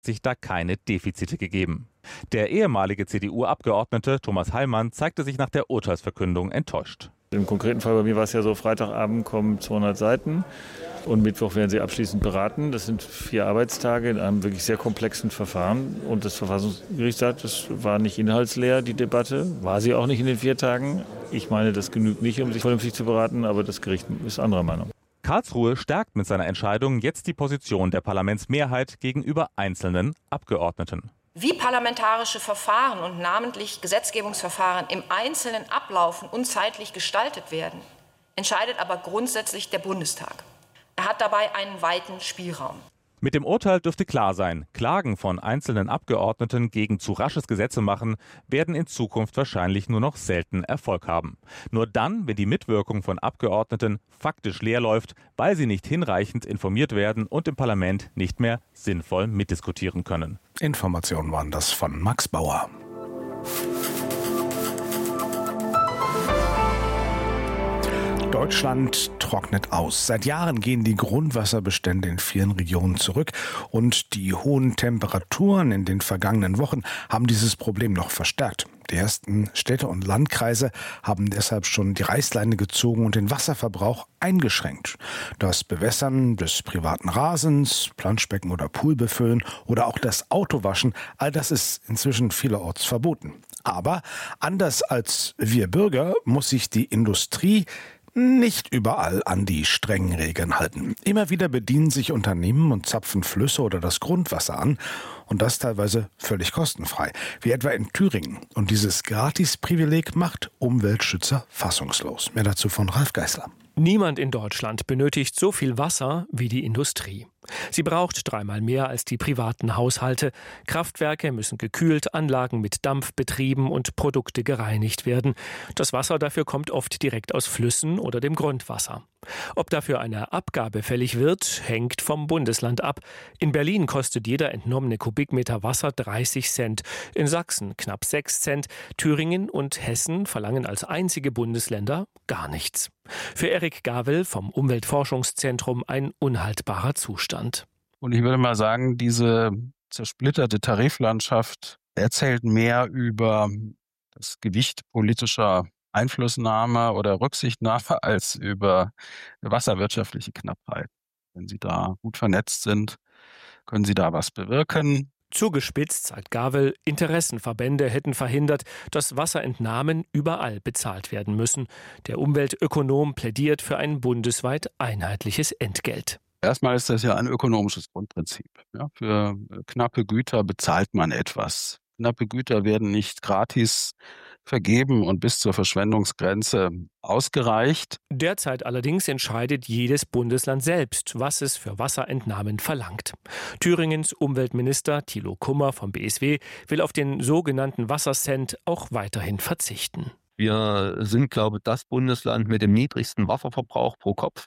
sich da keine Defizite gegeben. Der ehemalige CDU-Abgeordnete Thomas Heilmann zeigte sich nach der Urteilsverkündung enttäuscht. Im konkreten Fall bei mir war es ja so, Freitagabend kommen 200 Seiten und Mittwoch werden sie abschließend beraten. Das sind 4 Arbeitstage in einem wirklich sehr komplexen Verfahren. Und das Verfassungsgericht sagt, das war nicht inhaltsleer, die Debatte. War sie auch nicht in den 4 Tagen. Ich meine, das genügt nicht, um sich vernünftig zu beraten, aber das Gericht ist anderer Meinung. Karlsruhe stärkt mit seiner Entscheidung jetzt die Position der Parlamentsmehrheit gegenüber einzelnen Abgeordneten. Wie parlamentarische Verfahren und namentlich Gesetzgebungsverfahren im Einzelnen ablaufen und zeitlich gestaltet werden, entscheidet aber grundsätzlich der Bundestag. Er hat dabei einen weiten Spielraum. Mit dem Urteil dürfte klar sein, Klagen von einzelnen Abgeordneten gegen zu rasches Gesetzemachen werden in Zukunft wahrscheinlich nur noch selten Erfolg haben. Nur dann, wenn die Mitwirkung von Abgeordneten faktisch leer läuft, weil sie nicht hinreichend informiert werden und im Parlament nicht mehr sinnvoll mitdiskutieren können. Informationen waren das von Max Bauer. Deutschland trocknet aus. Seit Jahren gehen die Grundwasserbestände in vielen Regionen zurück und die hohen Temperaturen in den vergangenen Wochen haben dieses Problem noch verstärkt. Die ersten Städte und Landkreise haben deshalb schon die Reißleine gezogen und den Wasserverbrauch eingeschränkt. Das Bewässern des privaten Rasens, Planschbecken oder Pool befüllen oder auch das Autowaschen, all das ist inzwischen vielerorts verboten. Aber anders als wir Bürger muss sich die Industrie nicht überall an die strengen Regeln halten. Immer wieder bedienen sich Unternehmen und zapfen Flüsse oder das Grundwasser an und das teilweise völlig kostenfrei, wie etwa in Thüringen. Und dieses Gratisprivileg macht Umweltschützer fassungslos. Mehr dazu von Ralf Geißler. Niemand in Deutschland benötigt so viel Wasser wie die Industrie. Sie braucht 3-mal mehr als die privaten Haushalte. Kraftwerke müssen gekühlt, Anlagen mit Dampf betrieben und Produkte gereinigt werden. Das Wasser dafür kommt oft direkt aus Flüssen oder dem Grundwasser. Ob dafür eine Abgabe fällig wird, hängt vom Bundesland ab. In Berlin kostet jeder entnommene Kubikmeter Wasser 30 Cent, in Sachsen knapp 6 Cent. Thüringen und Hessen verlangen als einzige Bundesländer gar nichts. Für Erik Gavel vom Umweltforschungszentrum ein unhaltbarer Zustand. Und ich würde mal sagen, diese zersplitterte Tariflandschaft erzählt mehr über das Gewicht politischer Einflussnahme oder Rücksichtnahme als über wasserwirtschaftliche Knappheit. Wenn Sie da gut vernetzt sind, können Sie da was bewirken. Zugespitzt, sagt Gavel, Interessenverbände hätten verhindert, dass Wasserentnahmen überall bezahlt werden müssen. Der Umweltökonom plädiert für ein bundesweit einheitliches Entgelt. Erstmal ist das ja ein ökonomisches Grundprinzip. Ja, für knappe Güter bezahlt man etwas. Knappe Güter werden nicht gratis vergeben und bis zur Verschwendungsgrenze ausgereicht. Derzeit allerdings entscheidet jedes Bundesland selbst, was es für Wasserentnahmen verlangt. Thüringens Umweltminister Thilo Kummer vom BSW will auf den sogenannten Wassercent auch weiterhin verzichten. Wir sind, glaube ich, das Bundesland mit dem niedrigsten Wasserverbrauch pro Kopf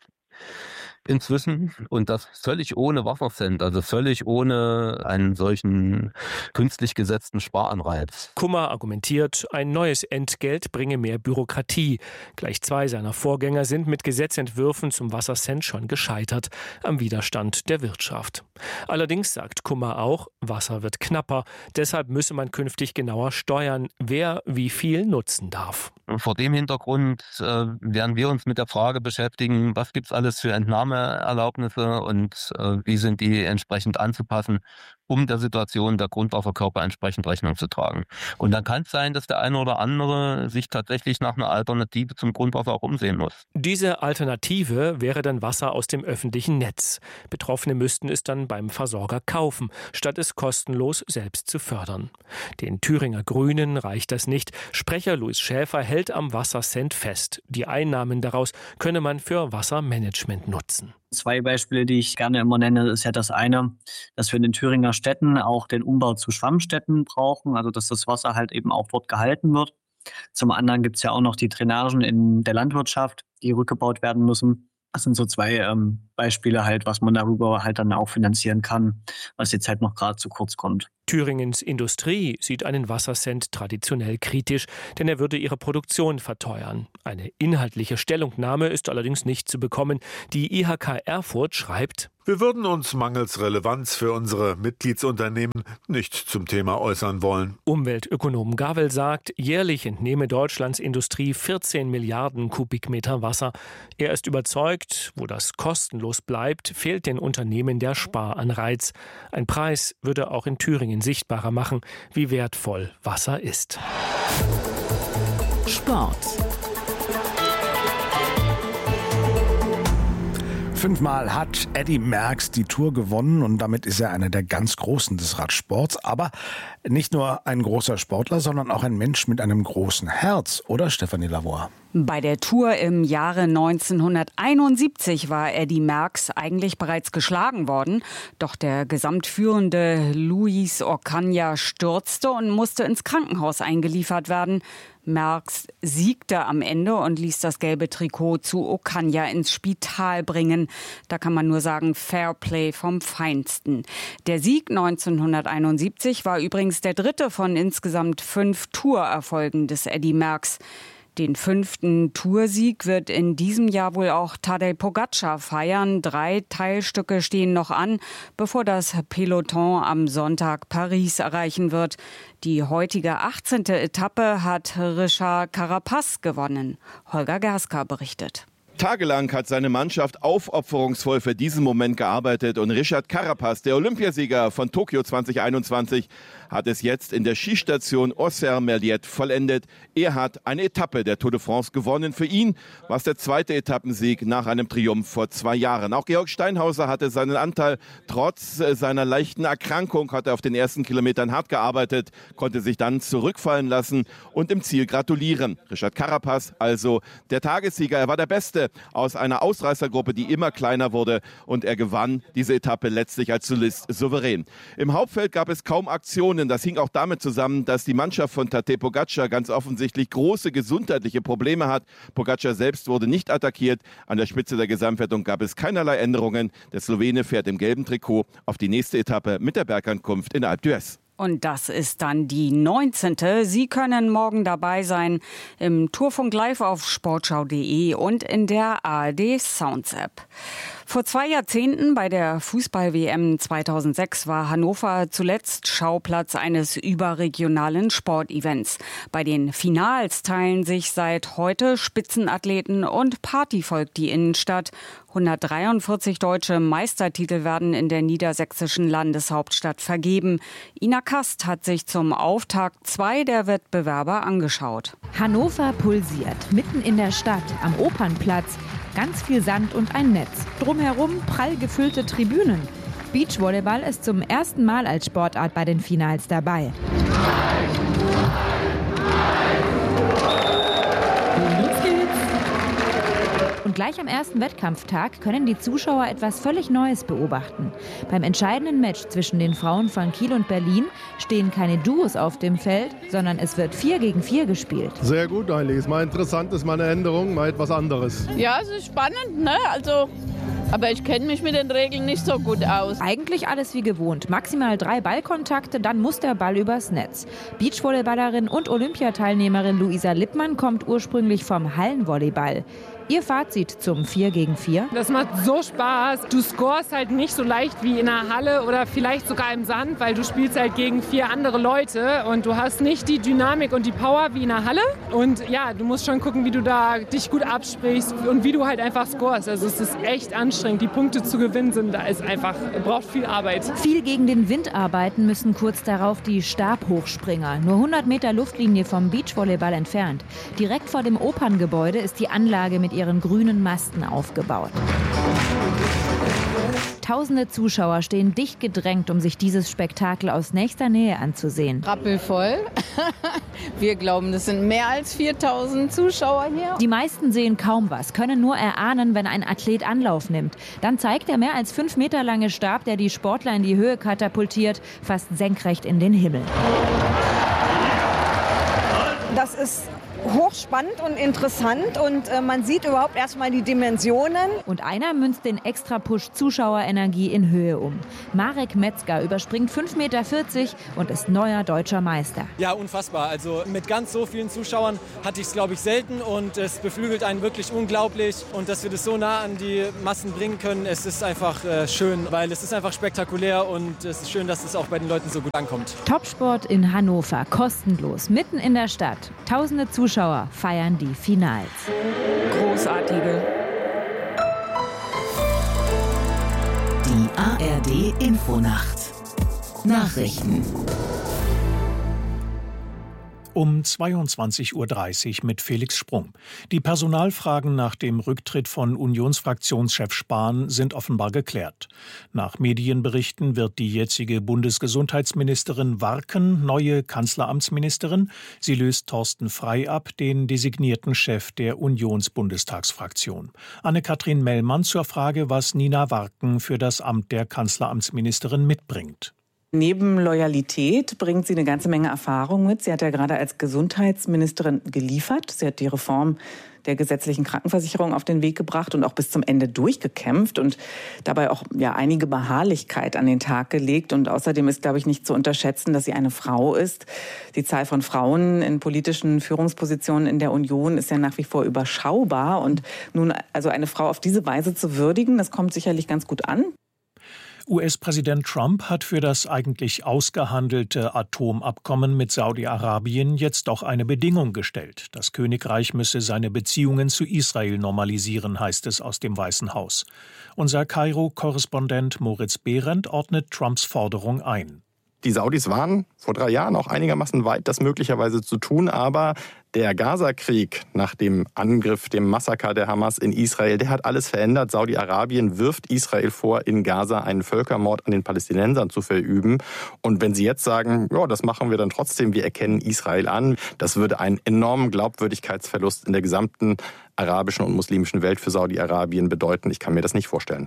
inzwischen und das völlig ohne Wassercent, also völlig ohne einen solchen künstlich gesetzten Sparanreiz. Kummer argumentiert, ein neues Entgelt bringe mehr Bürokratie. Gleich 2 seiner Vorgänger sind mit Gesetzentwürfen zum Wassercent schon gescheitert am Widerstand der Wirtschaft. Allerdings sagt Kummer auch, Wasser wird knapper, deshalb müsse man künftig genauer steuern, wer wie viel nutzen darf. Vor dem Hintergrund werden wir uns mit der Frage beschäftigen, was gibt es alles für Entnahmeerlaubnisse und wie sind die entsprechend anzupassen, um der Situation der Grundwasserkörper entsprechend Rechnung zu tragen. Und dann kann es sein, dass der eine oder andere sich tatsächlich nach einer Alternative zum Grundwasser auch umsehen muss. Diese Alternative wäre dann Wasser aus dem öffentlichen Netz. Betroffene müssten es dann beim Versorger kaufen, statt es kostenlos selbst zu fördern. Den Thüringer Grünen reicht das nicht. Sprecher Louis Schäfer hält am Wassercent fest. Die Einnahmen daraus könne man für Wassermanagement nutzen. 2 Beispiele, die ich gerne immer nenne, ist ja das eine, dass wir in den Thüringer Städten auch den Umbau zu Schwammstädten brauchen, also dass das Wasser halt eben auch dort gehalten wird. Zum anderen gibt es ja auch noch die Drainagen in der Landwirtschaft, die rückgebaut werden müssen. Das sind so 2 Beispiele halt, was man darüber halt dann auch finanzieren kann, was jetzt halt noch gerade zu kurz kommt. Thüringens Industrie sieht einen Wassercent traditionell kritisch, denn er würde ihre Produktion verteuern. Eine inhaltliche Stellungnahme ist allerdings nicht zu bekommen. Die IHK Erfurt schreibt: Wir würden uns mangels Relevanz für unsere Mitgliedsunternehmen nicht zum Thema äußern wollen. Umweltökonom Gavel sagt, jährlich entnehme Deutschlands Industrie 14 Milliarden Kubikmeter Wasser. Er ist überzeugt, wo das kostenlos bleibt, fehlt den Unternehmen der Sparanreiz. Ein Preis würde auch in Thüringen sichtbarer machen, wie wertvoll Wasser ist. Sport. 5-mal hat Eddy Merckx die Tour gewonnen und damit ist er einer der ganz Großen des Radsports. Aber nicht nur ein großer Sportler, sondern auch ein Mensch mit einem großen Herz, oder Stefanie Lavoie? Bei der Tour im Jahre 1971 war Eddy Merckx eigentlich bereits geschlagen worden. Doch der gesamtführende Luis Ocaña stürzte und musste ins Krankenhaus eingeliefert werden. Merckx siegte am Ende und ließ das gelbe Trikot zu Ocaña ins Spital bringen. Da kann man nur sagen, Fairplay vom Feinsten. Der Sieg 1971 war übrigens der dritte von insgesamt 5 Tourerfolgen des Eddy Merckx. Den 5. Toursieg wird in diesem Jahr wohl auch Tadej Pogačar feiern. 3 Teilstücke stehen noch an, bevor das Peloton am Sonntag Paris erreichen wird. Die heutige 18. Etappe hat Richard Carapaz gewonnen. Holger Gerska berichtet. Tagelang hat seine Mannschaft aufopferungsvoll für diesen Moment gearbeitet und Richard Carapaz, der Olympiasieger von Tokio 2021, hat es jetzt in der Skistation Auxerre-Merliet vollendet. Er hat eine Etappe der Tour de France gewonnen. Für ihn war es der 2. Etappensieg nach einem Triumph vor 2 Jahren. Auch Georg Steinhauser hatte seinen Anteil. Trotz seiner leichten Erkrankung hat er auf den ersten Kilometern hart gearbeitet, konnte sich dann zurückfallen lassen und im Ziel gratulieren. Richard Carapaz, also der Tagessieger. Er war der Beste aus einer Ausreißergruppe, die immer kleiner wurde, und er gewann diese Etappe letztlich als Solist souverän. Im Hauptfeld gab es kaum Aktionen. Das hing auch damit zusammen, dass die Mannschaft von Tadej Pogačar ganz offensichtlich große gesundheitliche Probleme hat. Pogačar selbst wurde nicht attackiert. An der Spitze der Gesamtwertung gab es keinerlei Änderungen. Der Slowene fährt im gelben Trikot auf die nächste Etappe mit der Bergankunft in Alpe d'Huez. Und das ist dann die 19. Sie können morgen dabei sein im Tourfunk Live auf sportschau.de und in der ARD Sounds App. Vor 2 Jahrzehnten bei der Fußball-WM 2006 war Hannover zuletzt Schauplatz eines überregionalen Sportevents. Bei den Finals teilen sich seit heute Spitzenathleten und Partyvolk die Innenstadt. 143 deutsche Meistertitel werden in der niedersächsischen Landeshauptstadt vergeben. Ina Kast hat sich zum Auftakt 2 der Wettbewerber angeschaut. Hannover pulsiert, mitten in der Stadt, am Opernplatz. Ganz viel Sand und ein Netz. Drumherum prall gefüllte Tribünen. Beachvolleyball ist zum ersten Mal als Sportart bei den Finals dabei. Und gleich am ersten Wettkampftag können die Zuschauer etwas völlig Neues beobachten. Beim entscheidenden Match zwischen den Frauen von Kiel und Berlin stehen keine Duos auf dem Feld, sondern es wird 4 gegen 4 gespielt. Sehr gut eigentlich. Ist mal interessant, ist mal eine Änderung, mal etwas anderes. Ja, es ist spannend, ne? Aber ich kenne mich mit den Regeln nicht so gut aus. Eigentlich alles wie gewohnt. Maximal 3 Ballkontakte, dann muss der Ball übers Netz. Beachvolleyballerin und Olympiateilnehmerin Luisa Lippmann kommt ursprünglich vom Hallenvolleyball. Ihr Fazit zum 4 gegen 4? Das macht so Spaß. Du scorest halt nicht so leicht wie in einer Halle oder vielleicht sogar im Sand, weil du spielst halt gegen 4 andere Leute und du hast nicht die Dynamik und die Power wie in einer Halle. Und ja, du musst schon gucken, wie du da dich gut absprichst und wie du halt einfach scorest. Also es ist echt anstrengend. Die Punkte zu gewinnen braucht viel Arbeit. Viel gegen den Wind arbeiten müssen kurz darauf die Stabhochspringer. Nur 100 Meter Luftlinie vom Beachvolleyball entfernt. Direkt vor dem Operngebäude ist die Anlage mit ihren grünen Masten aufgebaut. Tausende Zuschauer stehen dicht gedrängt, um sich dieses Spektakel aus nächster Nähe anzusehen. Rappelvoll. Wir glauben, das sind mehr als 4.000 Zuschauer hier. Die meisten sehen kaum was, können nur erahnen, wenn ein Athlet Anlauf nimmt. Dann zeigt der mehr als 5 Meter lange Stab, der die Sportler in die Höhe katapultiert, fast senkrecht in den Himmel. Das ist hochspannend und interessant und man sieht überhaupt erstmal die Dimensionen. Und einer münzt den Extra-Push Zuschauerenergie in Höhe um. Marek Metzger überspringt 5,40 Meter und ist neuer deutscher Meister. Ja, unfassbar. Also mit ganz so vielen Zuschauern hatte ich es, glaube ich, selten und es beflügelt einen wirklich unglaublich. Und dass wir das so nah an die Massen bringen können, es ist einfach schön, weil es ist einfach spektakulär und es ist schön, dass es auch bei den Leuten so gut ankommt. Topsport in Hannover, kostenlos, mitten in der Stadt. Tausende Zuschauer feiern die Finals. Großartige. Die ARD Infonacht. Nachrichten. Um 22:30 Uhr mit Felix Sprung. Die Personalfragen nach dem Rücktritt von Unionsfraktionschef Spahn sind offenbar geklärt. Nach Medienberichten wird die jetzige Bundesgesundheitsministerin Warken neue Kanzleramtsministerin. Sie löst Thorsten Frey ab, den designierten Chef der Unionsbundestagsfraktion. Anne-Kathrin Mellmann zur Frage, was Nina Warken für das Amt der Kanzleramtsministerin mitbringt. Neben Loyalität bringt sie eine ganze Menge Erfahrung mit. Sie hat ja gerade als Gesundheitsministerin geliefert. Sie hat die Reform der gesetzlichen Krankenversicherung auf den Weg gebracht und auch bis zum Ende durchgekämpft und dabei auch einige Beharrlichkeit an den Tag gelegt. Und außerdem ist, glaube ich, nicht zu unterschätzen, dass sie eine Frau ist. Die Zahl von Frauen in politischen Führungspositionen in der Union ist ja nach wie vor überschaubar. Und nun also eine Frau auf diese Weise zu würdigen, das kommt sicherlich ganz gut an. US-Präsident Trump hat für das eigentlich ausgehandelte Atomabkommen mit Saudi-Arabien jetzt doch eine Bedingung gestellt. Das Königreich müsse seine Beziehungen zu Israel normalisieren, heißt es aus dem Weißen Haus. Unser Kairo-Korrespondent Moritz Behrendt ordnet Trumps Forderung ein. Die Saudis waren vor 3 Jahren auch einigermaßen weit, das möglicherweise zu tun, aber der Gaza-Krieg nach dem Angriff, dem Massaker der Hamas in Israel, der hat alles verändert. Saudi-Arabien wirft Israel vor, in Gaza einen Völkermord an den Palästinensern zu verüben. Und wenn sie jetzt sagen, ja, das machen wir dann trotzdem, wir erkennen Israel an, das würde einen enormen Glaubwürdigkeitsverlust in der gesamten arabischen und muslimischen Welt für Saudi-Arabien bedeuten. Ich kann mir das nicht vorstellen.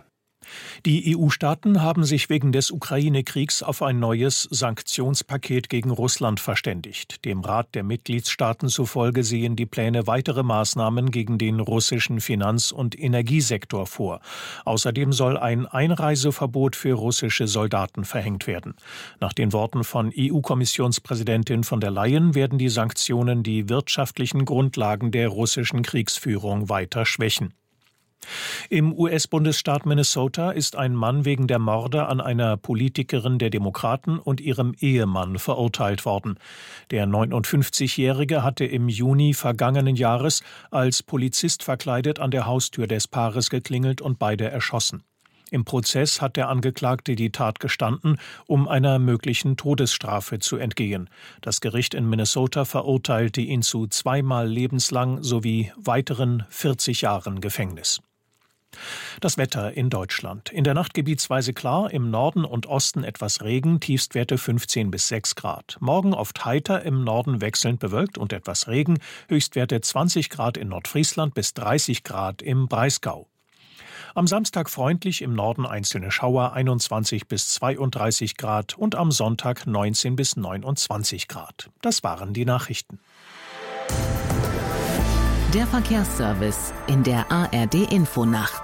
Die EU-Staaten haben sich wegen des Ukraine-Kriegs auf ein neues Sanktionspaket gegen Russland verständigt. Dem Rat der Mitgliedstaaten zufolge sehen die Pläne weitere Maßnahmen gegen den russischen Finanz- und Energiesektor vor. Außerdem soll ein Einreiseverbot für russische Soldaten verhängt werden. Nach den Worten von EU-Kommissionspräsidentin von der Leyen werden die Sanktionen die wirtschaftlichen Grundlagen der russischen Kriegsführung weiter schwächen. Im US-Bundesstaat Minnesota ist ein Mann wegen der Morde an einer Politikerin der Demokraten und ihrem Ehemann verurteilt worden. Der 59-Jährige hatte im Juni vergangenen Jahres als Polizist verkleidet an der Haustür des Paares geklingelt und beide erschossen. Im Prozess hat der Angeklagte die Tat gestanden, um einer möglichen Todesstrafe zu entgehen. Das Gericht in Minnesota verurteilte ihn zu 2-mal lebenslang sowie weiteren 40 Jahren Gefängnis. Das Wetter in Deutschland. In der Nacht gebietsweise klar, im Norden und Osten etwas Regen, Tiefstwerte 15 bis 6 Grad. Morgen oft heiter, im Norden wechselnd bewölkt und etwas Regen, Höchstwerte 20 Grad in Nordfriesland bis 30 Grad im Breisgau. Am Samstag freundlich, im Norden einzelne Schauer 21 bis 32 Grad und am Sonntag 19 bis 29 Grad. Das waren die Nachrichten. Der Verkehrsservice in der ARD Infonacht.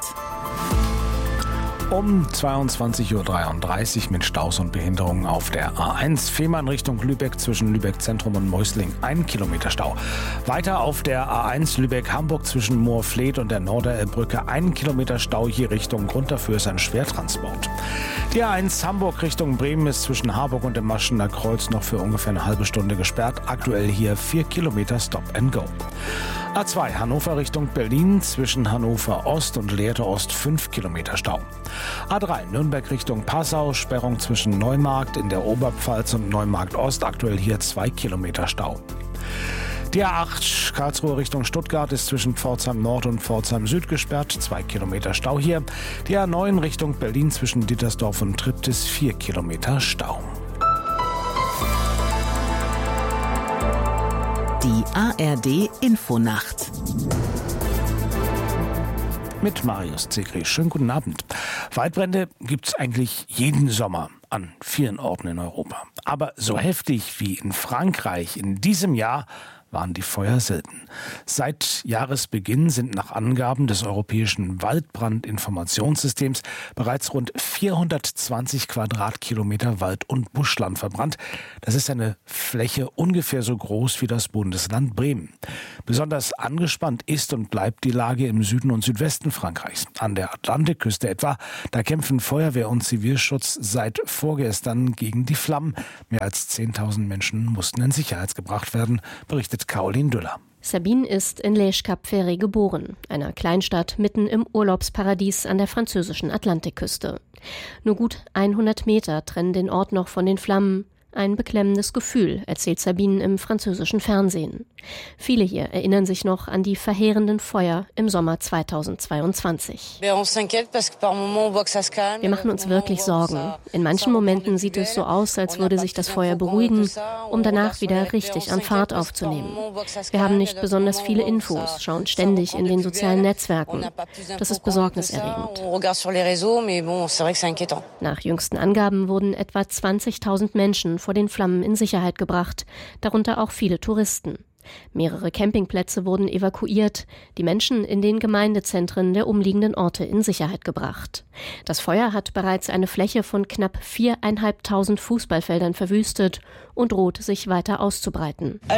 Um 22:33 Uhr mit Staus und Behinderungen auf der A1. Fehmarn Richtung Lübeck zwischen Lübeck Zentrum und Meusling 1 Kilometer Stau. Weiter auf der A1 Lübeck-Hamburg zwischen Moorfleet und der Norderelbbrücke 1 Kilometer Stau hier Richtung Grund. Dafür ist ein Schwertransport. Die A1 Hamburg Richtung Bremen ist zwischen Harburg und dem Maschener Kreuz noch für ungefähr eine halbe Stunde gesperrt. Aktuell hier 4 Kilometer Stop and Go. A2 Hannover Richtung Berlin zwischen Hannover Ost und Lehrte Ost 5 Kilometer Stau. A3 Nürnberg Richtung Passau, Sperrung zwischen Neumarkt in der Oberpfalz und Neumarkt Ost, aktuell hier 2 Kilometer Stau. Die A8 Karlsruhe Richtung Stuttgart ist zwischen Pforzheim Nord und Pforzheim Süd gesperrt, 2 Kilometer Stau hier. Die A9 Richtung Berlin zwischen Dittersdorf und Triptis 4 Kilometer Stau. Die ARD Infonacht. Mit Marius Zegri. Schönen guten Abend. Waldbrände gibt es eigentlich jeden Sommer an vielen Orten in Europa. Aber so heftig wie in Frankreich in diesem Jahr waren die Feuer selten. Seit Jahresbeginn sind nach Angaben des Europäischen Waldbrandinformationssystems bereits rund 420 Quadratkilometer Wald- und Buschland verbrannt. Das ist eine Fläche ungefähr so groß wie das Bundesland Bremen. Besonders angespannt ist und bleibt die Lage im Süden und Südwesten Frankreichs. An der Atlantikküste etwa, da kämpfen Feuerwehr und Zivilschutz seit vorgestern gegen die Flammen. Mehr als 10.000 Menschen mussten in Sicherheit gebracht werden, berichtet Caroline Düller. Sabine ist in Les Cap-Ferré geboren, einer Kleinstadt mitten im Urlaubsparadies an der französischen Atlantikküste. Nur gut 100 Meter trennen den Ort noch von den Flammen. Ein beklemmendes Gefühl, erzählt Sabine im französischen Fernsehen. Viele hier erinnern sich noch an die verheerenden Feuer im Sommer 2022. Wir machen uns wirklich Sorgen. In manchen Momenten sieht es so aus, als würde sich das Feuer beruhigen, um danach wieder richtig an Fahrt aufzunehmen. Wir haben nicht besonders viele Infos, schauen ständig in den sozialen Netzwerken. Das ist besorgniserregend. Nach jüngsten Angaben wurden etwa 20.000 Menschen vor den Flammen in Sicherheit gebracht, darunter auch viele Touristen. Mehrere Campingplätze wurden evakuiert, die Menschen in den Gemeindezentren der umliegenden Orte in Sicherheit gebracht. Das Feuer hat bereits eine Fläche von knapp 4.500 Fußballfeldern verwüstet und droht, sich weiter auszubreiten. Die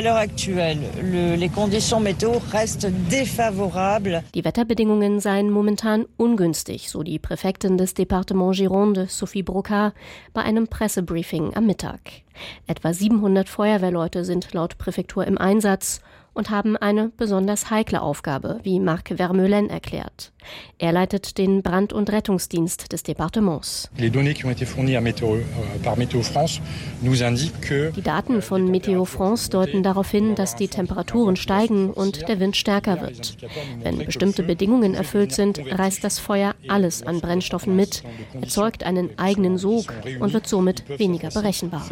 Wetterbedingungen seien momentan ungünstig, so die Präfektin des Département Gironde, Sophie Brocard, bei einem Pressebriefing am Mittag. Etwa 700 Feuerwehrleute sind laut Präfektur im Einsatz und haben eine besonders heikle Aufgabe, wie Marc Vermeulen erklärt. Er leitet den Brand- und Rettungsdienst des Departements. Die Daten von Météo France deuten darauf hin, dass die Temperaturen steigen und der Wind stärker wird. Wenn bestimmte Bedingungen erfüllt sind, reißt das Feuer alles an Brennstoffen mit, erzeugt einen eigenen Sog und wird somit weniger berechenbar.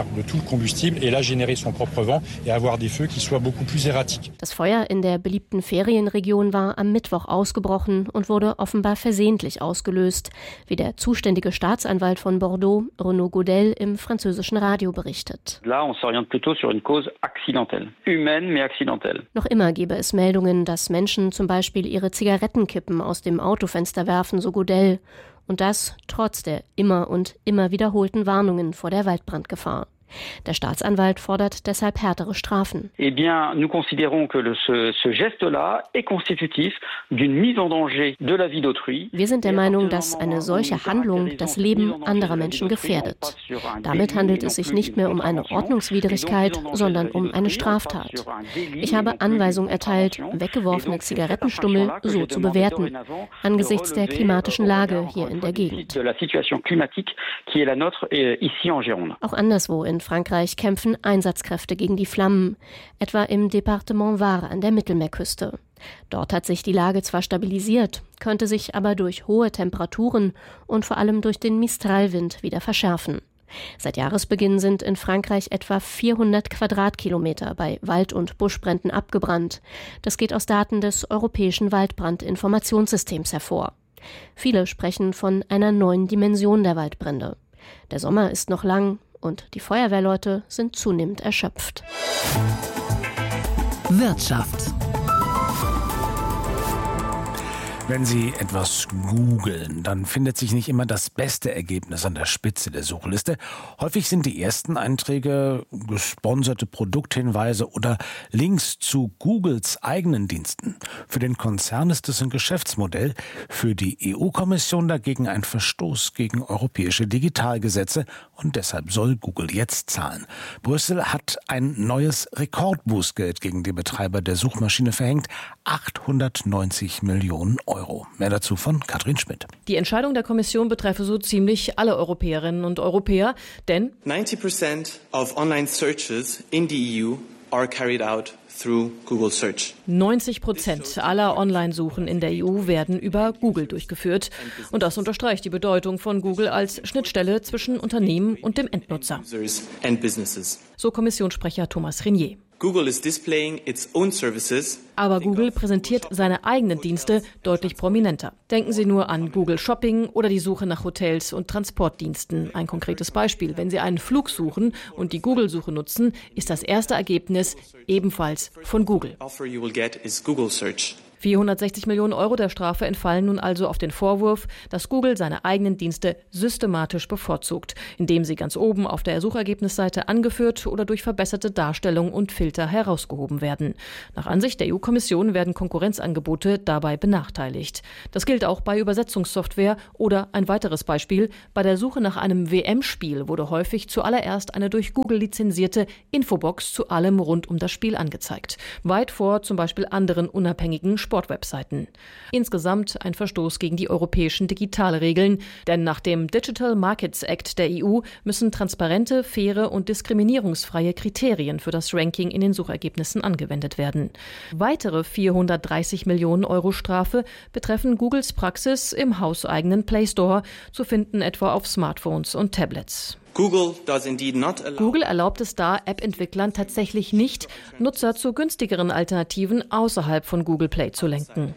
Das Feuer in der beliebten Ferienregion war am Mittwoch ausgebrochen und wurde offenbar versehentlich ausgelöst, wie der zuständige Staatsanwalt von Bordeaux, Renaud Godel, im französischen Radio berichtet. Noch immer gebe es Meldungen, dass Menschen zum Beispiel ihre Zigarettenkippen aus dem Autofenster werfen, so Godel. Und das trotz der immer und immer wiederholten Warnungen vor der Waldbrandgefahr. Der Staatsanwalt fordert deshalb härtere Strafen. Wir sind der Meinung, dass eine solche Handlung das Leben anderer Menschen gefährdet. Damit handelt es sich nicht mehr um eine Ordnungswidrigkeit, sondern um eine Straftat. Ich habe Anweisung erteilt, weggeworfene Zigarettenstummel so zu bewerten, angesichts der klimatischen Lage hier in der Gegend. Auch anderswo in Frankreich kämpfen Einsatzkräfte gegen die Flammen, etwa im Département Var an der Mittelmeerküste. Dort hat sich die Lage zwar stabilisiert, könnte sich aber durch hohe Temperaturen und vor allem durch den Mistralwind wieder verschärfen. Seit Jahresbeginn sind in Frankreich etwa 400 Quadratkilometer bei Wald- und Buschbränden abgebrannt. Das geht aus Daten des Europäischen Waldbrandinformationssystems hervor. Viele sprechen von einer neuen Dimension der Waldbrände. Der Sommer ist noch lang und die Feuerwehrleute sind zunehmend erschöpft. Wirtschaft. Wenn Sie etwas googeln, dann findet sich nicht immer das beste Ergebnis an der Spitze der Suchliste. Häufig sind die ersten Einträge gesponserte Produkthinweise oder Links zu Googles eigenen Diensten. Für den Konzern ist es ein Geschäftsmodell, für die EU-Kommission dagegen ein Verstoß gegen europäische Digitalgesetze und deshalb soll Google jetzt zahlen. Brüssel hat ein neues Rekordbußgeld gegen die Betreiber der Suchmaschine verhängt, 890 Millionen Euro. Mehr dazu von Katrin Schmidt. Die Entscheidung der Kommission betreffe so ziemlich alle Europäerinnen und Europäer, denn 90% of online searches in the EU are carried out through Google Search. 90% aller Online-Suchen in der EU werden über Google durchgeführt. Und das unterstreicht die Bedeutung von Google als Schnittstelle zwischen Unternehmen und dem Endnutzer. So Kommissionssprecher Thomas Renier. Google is displaying its own services. Aber Google präsentiert seine eigenen Dienste deutlich prominenter. Denken Sie nur an Google Shopping oder die Suche nach Hotels und Transportdiensten. Ein konkretes Beispiel: Wenn Sie einen Flug suchen und die Google-Suche nutzen, ist das erste Ergebnis ebenfalls von Google. 460 Millionen Euro der Strafe entfallen nun also auf den Vorwurf, dass Google seine eigenen Dienste systematisch bevorzugt, indem sie ganz oben auf der Suchergebnisseite angeführt oder durch verbesserte Darstellung und Filter herausgehoben werden. Nach Ansicht der EU-Kommission werden Konkurrenzangebote dabei benachteiligt. Das gilt auch bei Übersetzungssoftware oder ein weiteres Beispiel: Bei der Suche nach einem WM-Spiel wurde häufig zuallererst eine durch Google lizenzierte Infobox zu allem rund um das Spiel angezeigt. Weit vor zum Beispiel anderen unabhängigen Sportwebseiten. Insgesamt ein Verstoß gegen die europäischen Digitalregeln, denn nach dem Digital Markets Act der EU müssen transparente, faire und diskriminierungsfreie Kriterien für das Ranking in den Suchergebnissen angewendet werden. Weitere 430 Millionen Euro Strafe betreffen Googles Praxis im hauseigenen Play Store, zu finden etwa auf Smartphones und Tablets. Google erlaubt es da App-Entwicklern tatsächlich nicht, Nutzer zu günstigeren Alternativen außerhalb von Google Play zu lenken.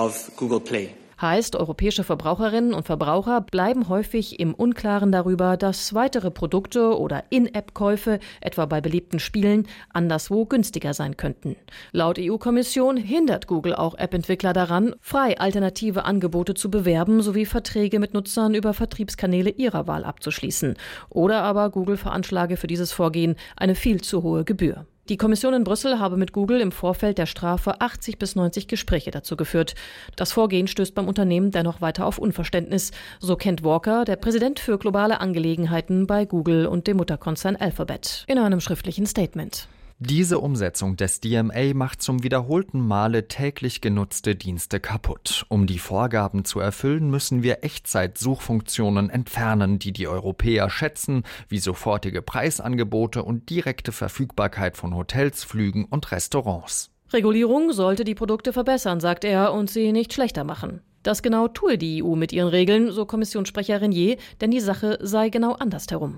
Heißt, europäische Verbraucherinnen und Verbraucher bleiben häufig im Unklaren darüber, dass weitere Produkte oder In-App-Käufe, etwa bei beliebten Spielen, anderswo günstiger sein könnten. Laut EU-Kommission hindert Google auch App-Entwickler daran, frei alternative Angebote zu bewerben sowie Verträge mit Nutzern über Vertriebskanäle ihrer Wahl abzuschließen. Oder aber Google veranschlage für dieses Vorgehen eine viel zu hohe Gebühr. Die Kommission in Brüssel habe mit Google im Vorfeld der Strafe 80 bis 90 Gespräche dazu geführt. Das Vorgehen stößt beim Unternehmen dennoch weiter auf Unverständnis, so Kent Walker, der Präsident für globale Angelegenheiten bei Google und dem Mutterkonzern Alphabet, in einem schriftlichen Statement. Diese Umsetzung des DMA macht zum wiederholten Male täglich genutzte Dienste kaputt. Um die Vorgaben zu erfüllen, müssen wir Echtzeit-Suchfunktionen entfernen, die die Europäer schätzen, wie sofortige Preisangebote und direkte Verfügbarkeit von Hotels, Flügen und Restaurants. Regulierung sollte die Produkte verbessern, sagt er, und sie nicht schlechter machen. Das genau tue die EU mit ihren Regeln, so Kommissionssprecher Renier, denn die Sache sei genau andersherum.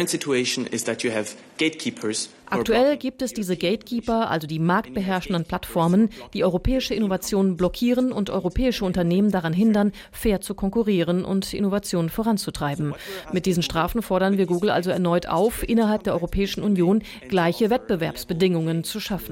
Aktuell gibt es diese Gatekeeper, also die marktbeherrschenden Plattformen, die europäische Innovationen blockieren und europäische Unternehmen daran hindern, fair zu konkurrieren und Innovationen voranzutreiben. Mit diesen Strafen fordern wir Google also erneut auf, innerhalb der Europäischen Union gleiche Wettbewerbsbedingungen zu schaffen.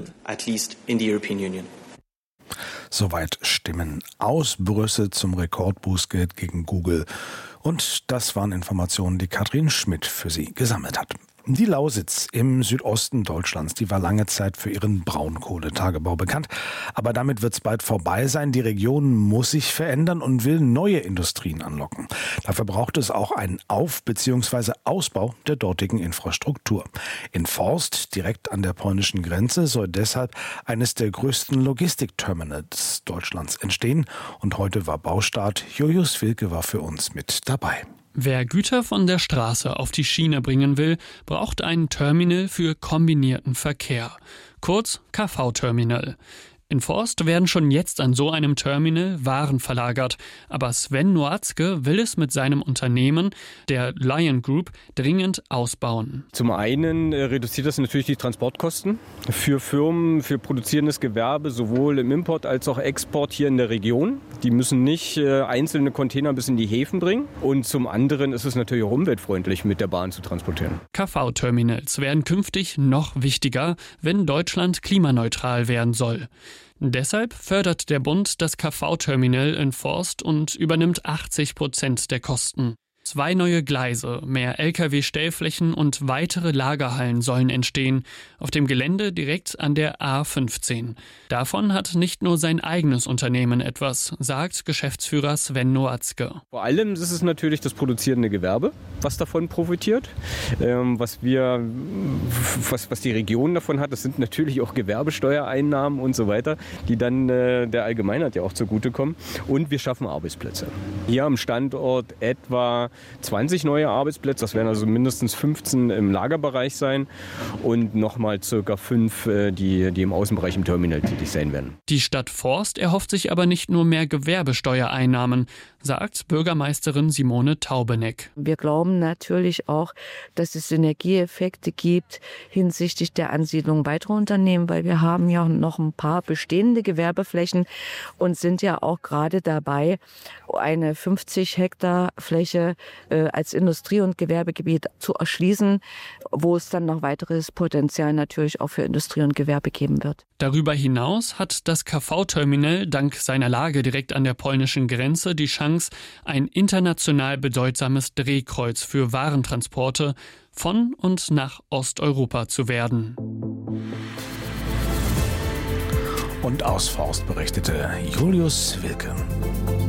Soweit Stimmen aus Brüssel zum Rekordbußgeld gegen Google. Und das waren Informationen, die Katrin Schmidt für Sie gesammelt hat. Die Lausitz im Südosten Deutschlands, die war lange Zeit für ihren Braunkohletagebau bekannt. Aber damit wird es bald vorbei sein. Die Region muss sich verändern und will neue Industrien anlocken. Dafür braucht es auch einen Auf- bzw. Ausbau der dortigen Infrastruktur. In Forst, direkt an der polnischen Grenze, soll deshalb eines der größten Logistikterminals Deutschlands entstehen. Und heute war Baustart. Julius Wilke war für uns mit dabei. Wer Güter von der Straße auf die Schiene bringen will, braucht ein Terminal für kombinierten Verkehr, kurz KV-Terminal. In Forst werden schon jetzt an so einem Terminal Waren verlagert, aber Sven Noatzke will es mit seinem Unternehmen, der Lion Group, dringend ausbauen. Zum einen reduziert das natürlich die Transportkosten für Firmen, für produzierendes Gewerbe, sowohl im Import als auch Export hier in der Region. Die müssen nicht einzelne Container bis in die Häfen bringen. Und zum anderen ist es natürlich auch umweltfreundlich, mit der Bahn zu transportieren. KV-Terminals werden künftig noch wichtiger, wenn Deutschland klimaneutral werden soll. Deshalb fördert der Bund das KV-Terminal in Forst und übernimmt 80% der Kosten. 2 neue Gleise, mehr Lkw-Stellflächen und weitere Lagerhallen sollen entstehen, auf dem Gelände direkt an der A15. Davon hat nicht nur sein eigenes Unternehmen etwas, sagt Geschäftsführer Sven Noatzke. Vor allem ist es natürlich das produzierende Gewerbe, was davon profitiert. Was die Region davon hat, das sind natürlich auch Gewerbesteuereinnahmen und so weiter, die dann der Allgemeinheit ja auch zugutekommen. Und wir schaffen Arbeitsplätze. Hier am Standort etwa 20 neue Arbeitsplätze. Das werden also mindestens 15 im Lagerbereich sein und nochmal circa 5, die im Außenbereich im Terminal tätig sein werden. Die Stadt Forst erhofft sich aber nicht nur mehr Gewerbesteuereinnahmen, sagt Bürgermeisterin Simone Taubeneck. Wir glauben natürlich auch, dass es Synergieeffekte gibt hinsichtlich der Ansiedlung weiterer Unternehmen, weil wir haben ja noch ein paar bestehende Gewerbeflächen und sind ja auch gerade dabei, eine 50 Hektar Fläche als Industrie- und Gewerbegebiet zu erschließen, wo es dann noch weiteres Potenzial natürlich auch für Industrie und Gewerbe geben wird. Darüber hinaus hat das KV-Terminal dank seiner Lage direkt an der polnischen Grenze die Chance, ein international bedeutsames Drehkreuz für Warentransporte von und nach Osteuropa zu werden. Und aus Forst berichtete Julius Wilke.